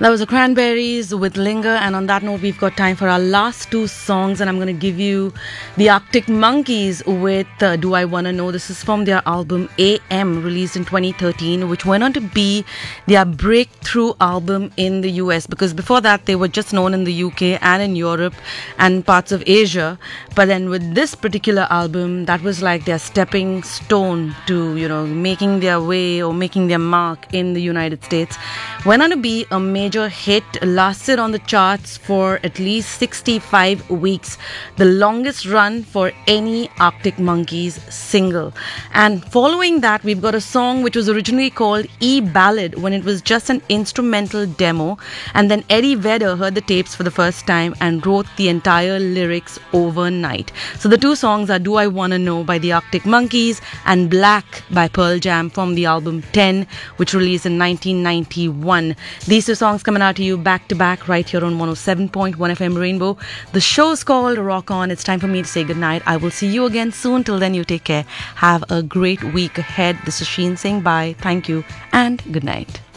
That was the Cranberries with Linger, and on that note, we've got time for our last two songs, and I'm going to give you the Arctic Monkeys with Do I Wanna Know. This is from their album AM, released in 2013, which went on to be their breakthrough album in the US, because before that, they were just known in the UK and in Europe and parts of Asia. But then with this particular album, that was like their stepping stone to, making their way or making their mark in the United States. Went on to be a major hit, lasted on the charts for at least 65 weeks, the longest run for any Arctic Monkeys single. And following that, we've got a song which was originally called E-Ballad when it was just an instrumental demo, and then Eddie Vedder heard the tapes for the first time and wrote the entire lyrics overnight. So the two songs are Do I Wanna Know by the Arctic Monkeys and Black by Pearl Jam from the album 10, which released in 1991. These two songs coming out to you back to back right here on 107.1 FM Rainbow. The show's called Rock On. It's time for me to say goodnight. I will see you again soon. Till then, you take care. Have a great week ahead. This is Sheen saying bye. Thank you and good night.